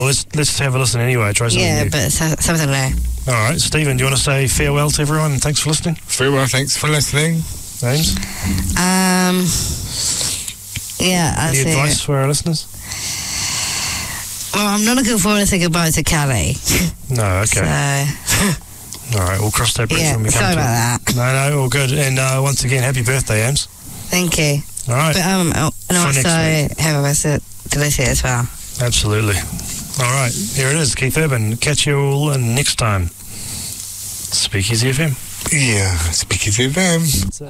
Let's have a listen anyway. Try something new. but something new. All right, Stephen, do you want to say farewell to everyone and thanks for listening? Farewell, thanks for listening. James? Any Any advice for our listeners? Well, I'm not looking forward to say goodbye to Callie. No, okay. So, all right, we'll cross that bridge when we come sorry to about it. No, all good. And once again, happy birthday, Ams. thank you. All right. But and also have a delicious as well. Absolutely. All right, here it is, Keith Urban. Catch you all next time. Speakeasy FM. Yeah, Speakeasy FM.